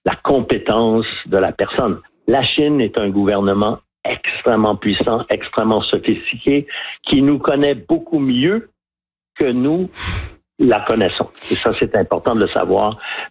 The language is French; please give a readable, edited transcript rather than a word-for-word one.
la compétence de la personne. La Chine est un gouvernement extrêmement puissant, extrêmement sophistiqué, qui nous connaît beaucoup mieux que nous la connaissons. Et ça, c'est important de le savoir